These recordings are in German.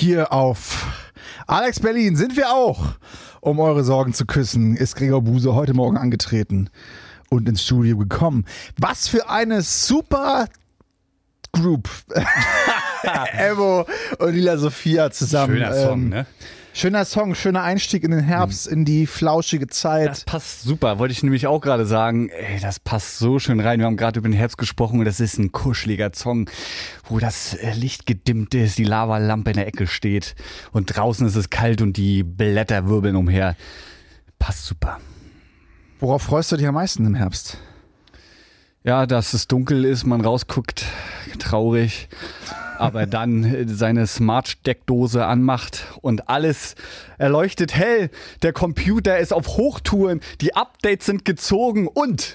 Hier auf Alex Berlin sind wir auch, um eure Sorgen zu küssen, ist Gregor Buse heute Morgen angetreten und ins Studio gekommen. Was für eine super Group. Evo und Lila Sophia zusammen. Schöner Song, ne? Schöner Song, schöner Einstieg in den Herbst, in die flauschige Zeit. Das passt super, wollte ich nämlich auch gerade sagen. Ey, das passt so schön rein. Wir haben gerade über den Herbst gesprochen und das ist ein kuscheliger Song, wo das Licht gedimmt ist, die Lavalampe in der Ecke steht und draußen ist es kalt und die Blätter wirbeln umher. Passt super. Worauf freust du dich am meisten im Herbst? Ja, dass es dunkel ist, man rausguckt, traurig, aber dann seine Smart-Steckdose anmacht und alles erleuchtet hell. Der Computer ist auf Hochtouren, die Updates sind gezogen und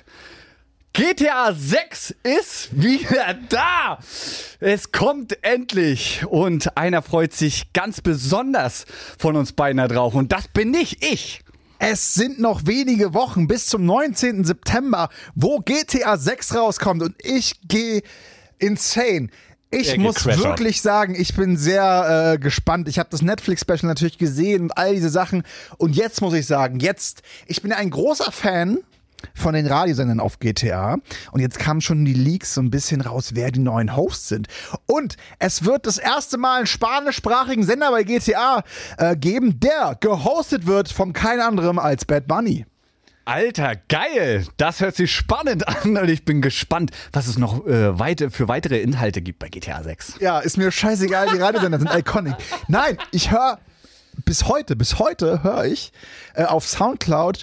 GTA 6 ist wieder da. Es kommt endlich und einer freut sich ganz besonders von uns beiden da drauf und das bin nicht ich. Es sind noch wenige Wochen bis zum 19. September, wo GTA 6 rauskommt und ich gehe insane. Ich muss wirklich sagen, ich bin sehr gespannt. Ich habe das Netflix-Special natürlich gesehen und all diese Sachen. Und jetzt muss ich sagen, ich bin ja ein großer Fan von den Radiosendern auf GTA. Und jetzt kamen schon die Leaks so ein bisschen raus, wer die neuen Hosts sind. Und es wird das erste Mal einen spanischsprachigen Sender bei GTA geben, der gehostet wird von keinem anderem als Bad Bunny. Alter, geil! Das hört sich spannend an und ich bin gespannt, was es noch für weitere Inhalte gibt bei GTA 6. Ja, ist mir scheißegal, die Radiosender sind iconic. Nein, ich höre bis heute höre ich auf Soundcloud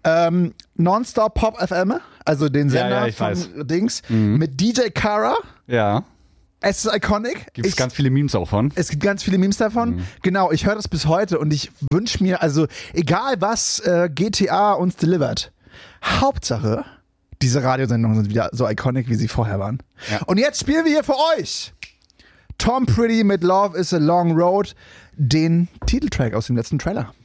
Nonstop Pop FM, also den Sender von Dings, mit DJ Kara. Ja. Es ist iconic. Gibt es ganz viele Memes auch von. Es gibt ganz viele Memes davon. Genau, ich höre das bis heute und ich wünsche mir, also egal was GTA uns delivert, Hauptsache, diese Radiosendungen sind wieder so iconic, wie sie vorher waren. Ja. Und jetzt spielen wir hier für euch Tom Pretty mit Love is a Long Road, den Titeltrack aus dem letzten Trailer.